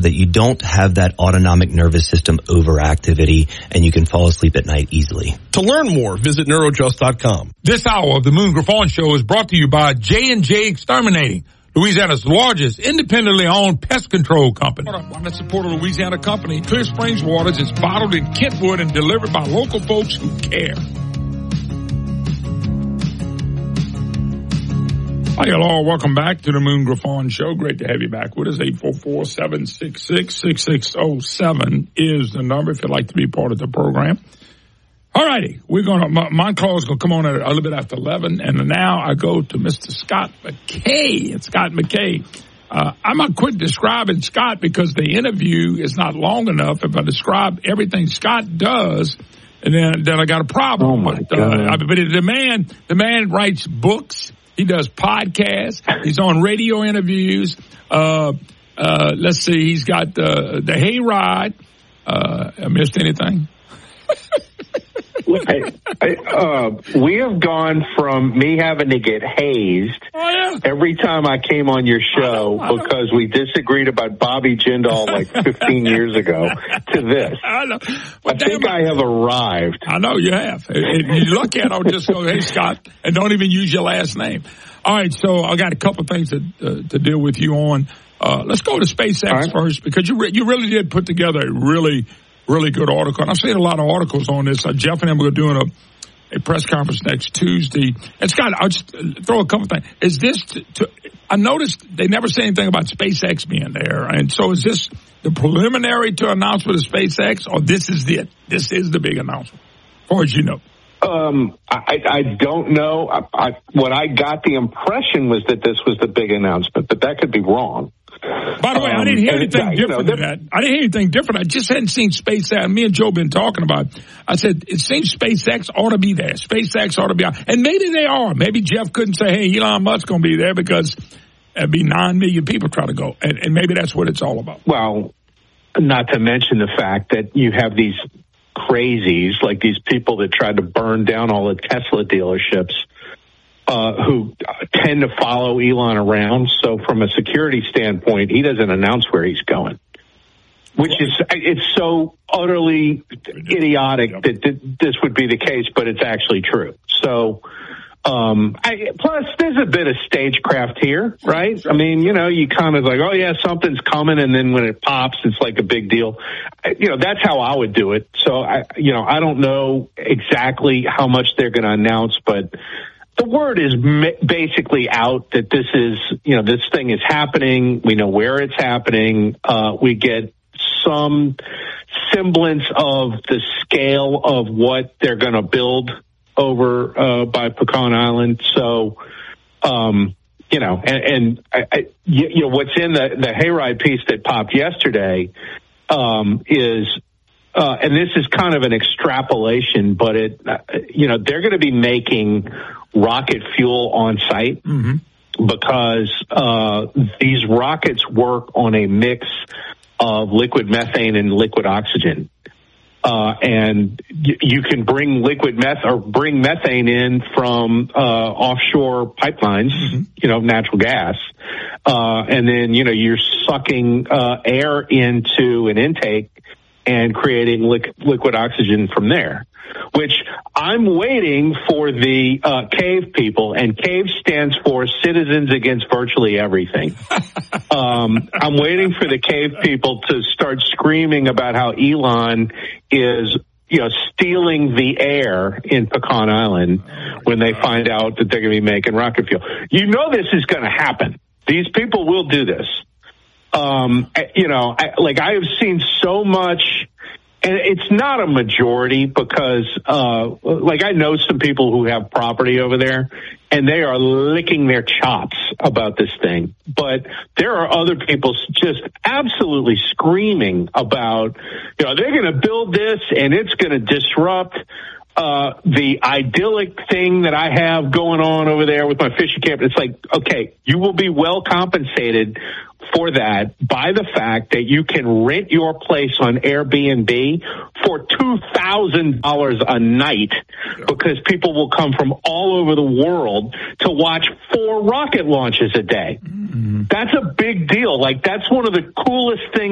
so that you don't have that autonomic nervous system overactivity and you can fall asleep at night easily. To learn more, visit neurotrust.com. This hour of the Moon Griffon Show is brought to you by J&J Exterminating, Louisiana's largest independently owned pest control company. Why not support a Louisiana company? Clear Springs Waters is bottled in Kentwood and delivered by local folks who care. Hi, hello. Welcome back to the Moon Griffon Show. Great to have you back with us. 844-766-6607 is the number if you'd like to be part of the program. All righty. We're going to, my call is going to come on at a little bit after 11. And now I go to Mr. Scott McKay. And Scott McKay, I'm going to quit describing Scott because the interview is not long enough. If I describe everything Scott does, and then I got a problem. Oh my God. But the man writes books. He does podcasts. He's on radio interviews. Let's see. He's got the Hayride. I missed anything? We have gone from me having to get hazed every time I came on your show because we disagreed about Bobby Jindal like 15 years ago to this. I think I have arrived. I know you have. You're lucky I don't just go, hey, Scott, and don't even use your last name. All right, so I got a couple of things to deal with you on. Let's go to SpaceX first because you really did put together a really good article. And I've seen a lot of articles on this. Jeff and I are doing a press conference next Tuesday. And Scott, I'll just throw a couple things. Is this I noticed they never say anything about SpaceX being there. And so is this the preliminary to announcement of SpaceX, or this is it? This is the big announcement, as far as you know. I don't know. What I got the impression was that this was the big announcement, but that could be wrong. By the way, I didn't hear anything different than that. I didn't hear anything different. I just hadn't seen SpaceX. Me and Joe been talking about it. I said, it seems SpaceX ought to be there. SpaceX ought to be out. And maybe they are. Maybe Jeff couldn't say, hey, Elon Musk's going to be there because there'd be 9 million people trying to go. And maybe that's what it's all about. Well, not to mention the fact that you have these crazies, like these people that tried to burn down all the Tesla dealerships, who tend to follow Elon around. So from a security standpoint, he doesn't announce where he's going, which is, it's so utterly idiotic that this would be the case, but it's actually true. So, plus there's a bit of stagecraft here, right? I mean, you kind of like, oh yeah, something's coming. And then when it pops, it's like a big deal. That's how I would do it. So I don't know exactly how much they're going to announce, but the word is basically out that this is, this thing is happening. We know where it's happening. We get some semblance of the scale of what they're going to build over by Pecan Island. So, what's in the Hayride piece that popped yesterday is, and this is kind of an extrapolation, but they're going to be making rocket fuel on site because these rockets work on a mix of liquid methane and liquid oxygen. And you can bring bring methane in from offshore pipelines, natural gas. And then, you're sucking air into an intake and creating liquid oxygen from there, which I'm waiting for the CAVE people, and CAVE stands for Citizens Against Virtually Everything. I'm waiting for the CAVE people to start screaming about how Elon is stealing the air in Pecan Island when they find out that they're going to be making rocket fuel. This is going to happen. These people will do this. I have seen so much, and it's not a majority because, I know some people who have property over there and they are licking their chops about this thing. But there are other people just absolutely screaming about, they're going to build this and it's going to disrupt the idyllic thing that I have going on over there with my fishing camp. It's like, okay, you will be well compensated for that by the fact that you can rent your place on Airbnb for $2,000 a night because people will come from all over the world to watch 4 rocket launches a day. That's a big deal. Like, that's one of the coolest things